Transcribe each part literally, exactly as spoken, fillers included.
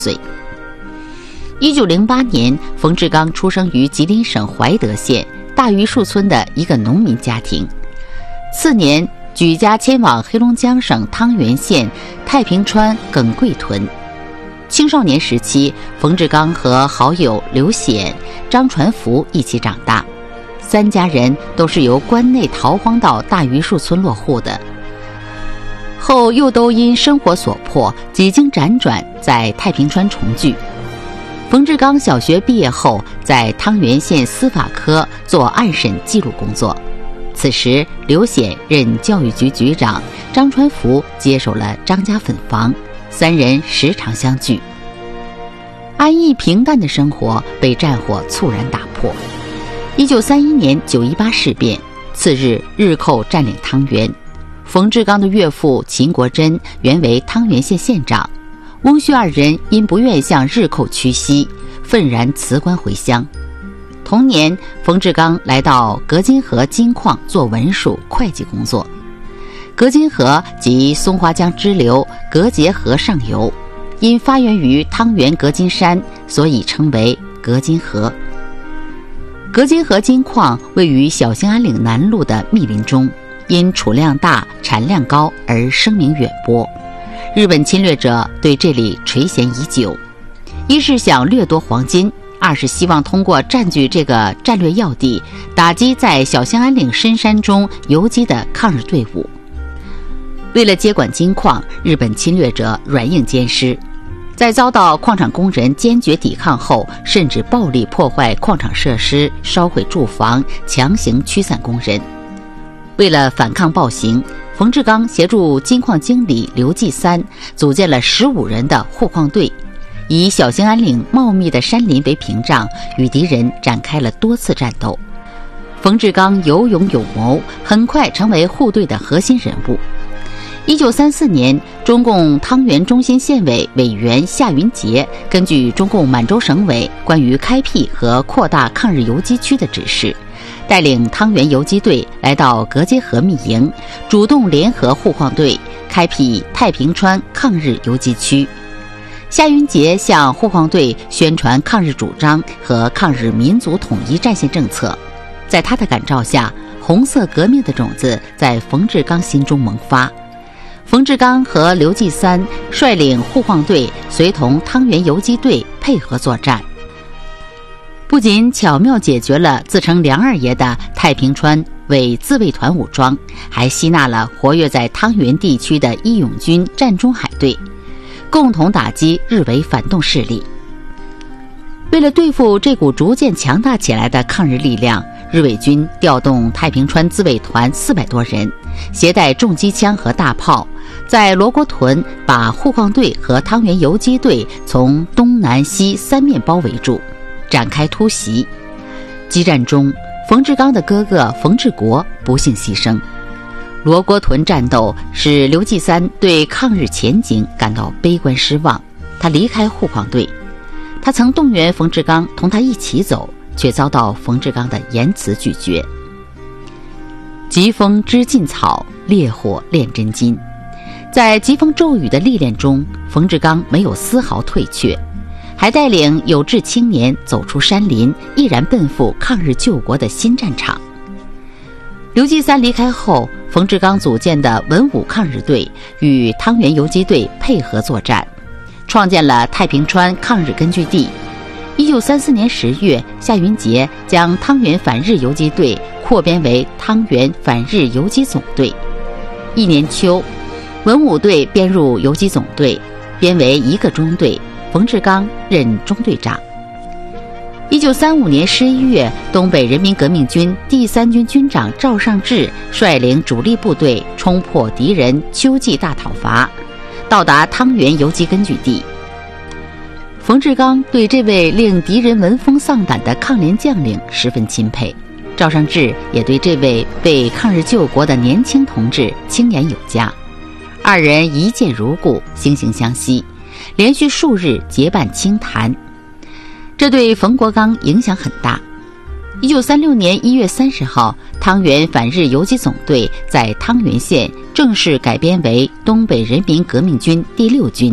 岁。一九零八年，冯志刚出生于吉林省怀德县大榆树村的一个农民家庭。次年，举家迁往黑龙江省汤原县太平川耿贵屯。青少年时期，冯志刚和好友刘显、张传福一起长大，三家人都是由关内逃荒到大榆树村落户的，后又都因生活所迫，几经辗转在太平川重聚。冯志刚小学毕业后，在汤原县司法科做案审记录工作。此时，刘显任教育局局长，张传福接手了张家粉房，三人时常相聚。安逸平淡的生活被战火猝然打破。一九三一年九一八事变，次日日寇占领汤原，冯志刚的岳父秦国珍原为汤原县县长，翁婿二人因不愿向日寇屈膝，愤然辞官回乡。同年，冯志刚来到格金河金矿做文书会计工作。格金河即松花江支流格节河上游，因发源于汤原格金山，所以称为格金河。格金河金矿位于小兴安岭南麓的密林中，因储量大、产量高而声名远播。日本侵略者对这里垂涎已久，一是想掠夺黄金，二是希望通过占据这个战略要地，打击在小兴安岭深山中游击的抗日队伍。为了接管金矿，日本侵略者软硬兼施，在遭到矿场工人坚决抵抗后，甚至暴力破坏矿场设施，烧毁住房，强行驱散工人。为了反抗暴行，冯志刚协助金矿经理刘继三组建了十五人的护矿队，以小兴安岭茂密的山林为屏障，与敌人展开了多次战斗。冯志刚有勇有谋，很快成为护队的核心人物。一九三四年，中共汤原中心县委委员夏云杰根据中共满洲省委关于开辟和扩大抗日游击区的指示，带领汤原游击队来到格节河密营，主动联合护矿队开辟太平川抗日游击区。夏云杰向护矿队宣传抗日主张和抗日民族统一战线政策，在他的感召下，红色革命的种子在冯志刚心中萌发。冯志刚和刘继三率领护矿队随同汤原游击队配合作战，不仅巧妙解决了自称梁二爷的太平川伪自卫团武装，还吸纳了活跃在汤原地区的义勇军战中海队，共同打击日伪反动势力。为了对付这股逐渐强大起来的抗日力量，日伪军调动太平川自卫团四百多人，携带重机枪和大炮，在罗锅屯把护矿队和汤原游击队从东南西三面包围住，展开突袭。激战中，冯志刚的哥哥冯志国不幸牺牲。罗锅屯战斗使刘继三对抗日前景感到悲观失望，他离开护矿队。他曾动员冯志刚同他一起走，却遭到冯志刚的严词拒绝。疾风知劲草，烈火炼真金。在疾风骤雨的历练中，冯志刚没有丝毫退却，还带领有志青年走出山林，毅然奔赴抗日救国的新战场。刘继三离开后，冯志刚组建的文武抗日队与汤原游击队配合作战，创建了太平川抗日根据地。一九三四年十月，夏云杰将汤原反日游击队扩编为汤原反日游击总队。一年秋，文武队编入游击总队，编为一个中队，冯志刚任中队长。一九三五年十一月，东北人民革命军第三军军长赵尚志率领主力部队冲破敌人秋季大讨伐，到达汤原游击根据地。冯志刚对这位令敌人闻风丧胆的抗联将领十分钦佩，赵尚志也对这位为抗日救国的年轻同志青眼有加，二人一见如故，惺惺相惜，连续数日结伴清谈，这对冯国刚影响很大。一九三六年一月三十号，汤原反日游击总队在汤原县正式改编为东北人民革命军第六军，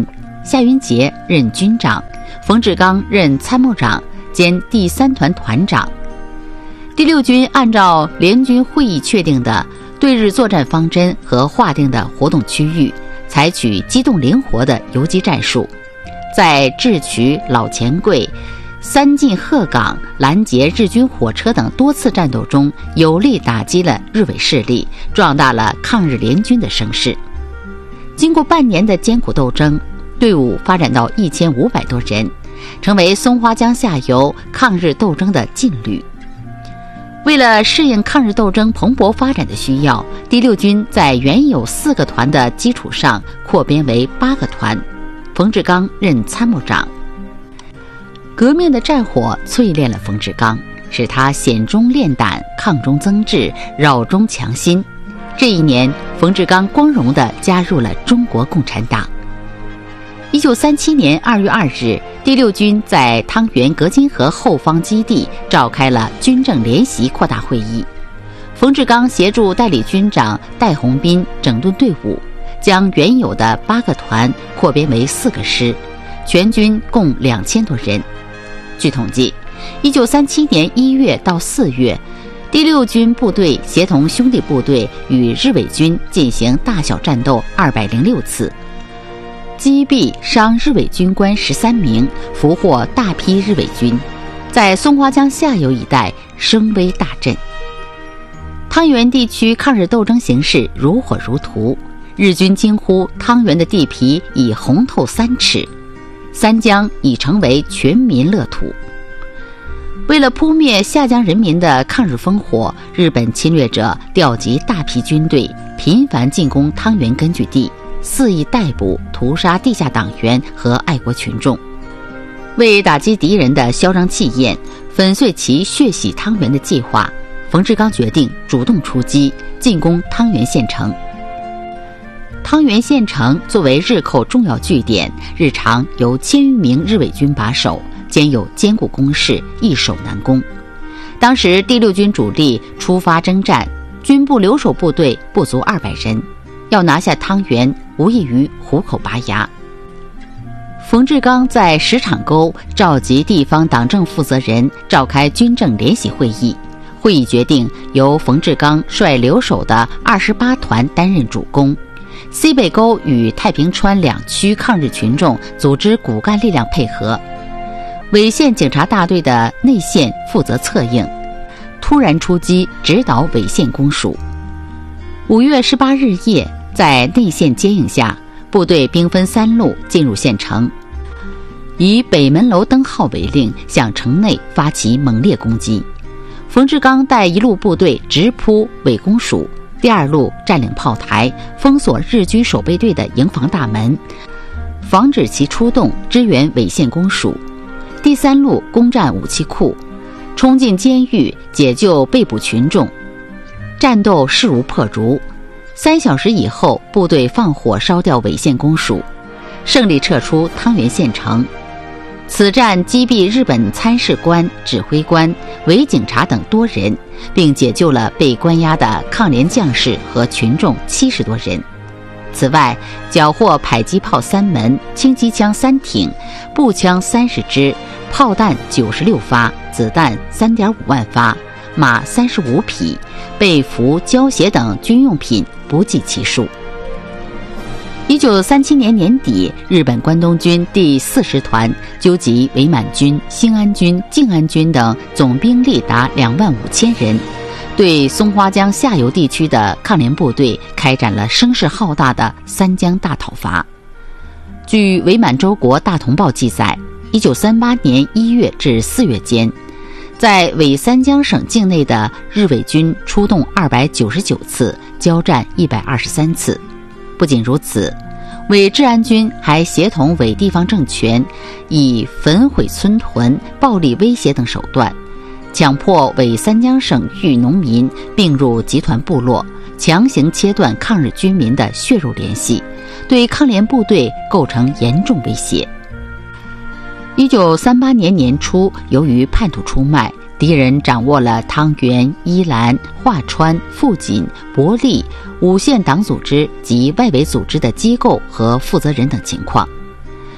夏云杰任军长，冯志刚任参谋长兼第三团团长。第六军按照联军会议确定的对日作战方针和划定的活动区域，采取机动灵活的游击战术，在智渠、老钱柜、三进鹤岗拦截日军火车等多次战斗中，有力打击了日伪势力，壮大了抗日联军的声势。经过半年的艰苦斗争，队伍发展到一千五百多人，成为松花江下游抗日斗争的劲旅。为了适应抗日斗争蓬勃发展的需要，第六军在原有四个团的基础上扩编为八个团，冯志刚任参谋长。革命的战火淬炼了冯志刚，使他险中练胆，抗中增智，扰中强心。这一年，冯志刚光荣地加入了中国共产党。一九三七年二月二日，第六军在汤原革金河后方基地召开了军政联席扩大会议。冯志刚协助代理军长戴鸿斌整顿队伍，将原有的八个团扩编为四个师，全军共两千多人。据统计，一九三七年一月到四月，第六军部队协同兄弟部队与日伪军进行大小战斗二百零六次，击毙伤日伪军官十三名，俘获大批日伪军，在松花江下游一带声威大振。汤原地区抗日斗争形势如火如荼，日军惊呼汤原的地皮已红透三尺，三江已成为全民乐土。为了扑灭下江人民的抗日烽火，日本侵略者调集大批军队，频繁进攻汤原根据地，肆意逮捕、屠杀地下党员和爱国群众。为打击敌人的嚣张气焰，粉碎其血洗汤原的计划，冯志刚决定主动出击，进攻汤原县城。汤原县城作为日寇重要据点，日常由千余名日伪军把守，兼有坚固工事，易守难攻。当时第六军主力出发征战，军部留守部队不足二百人，要拿下汤原无异于虎口拔牙。冯志刚在石场沟召集地方党政负责人，召开军政联席会议。会议决定由冯志刚率留守的二十八团担任主攻，西北沟与太平川两区抗日群众组织骨干力量配合，伪县警察大队的内线负责策应，突然出击，直捣伪县公署。五月十八日夜，在内线接应下，部队兵分三路进入县城，以北门楼灯号为令，向城内发起猛烈攻击。冯志刚带一路部队直扑伪公署，第二路占领炮台，封锁日军守备队的营房大门，防止其出动支援伪县公署。第三路攻占武器库，冲进监狱，解救被捕群众。战斗势如破竹，三小时以后，部队放火烧掉伪县公署，胜利撤出汤原县城。此战击毙日本参事官、指挥官、伪警察等多人，并解救了被关押的抗联将士和群众七十多人。此外，缴获迫击炮三门、轻机枪三挺、步枪三十支、炮弹九十六发、子弹三点五万发、马三十五匹、被服、胶鞋等军用品不计其数。一九三七年年底，日本关东军第四师团纠集伪满军、兴安军、静安军等总兵力达两万五千人，对松花江下游地区的抗联部队开展了声势浩大的三江大讨伐。据伪满洲国大同报记载，一九三八年一月至四月间，在伪三江省境内的日伪军出动二百九十九次，交战一百二十三次。不仅如此，伪治安军还协同伪地方政权，以焚毁村屯、暴力威胁等手段，强迫伪三江省域农民并入集团部落，强行切断抗日军民的血肉联系，对抗联部队构成严重威胁。一九三八年年初，由于叛徒出卖，敌人掌握了汤原、伊兰、华川、富锦、伯利五县党组织及外围组织的机构和负责人等情况。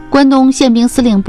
关东宪兵司令部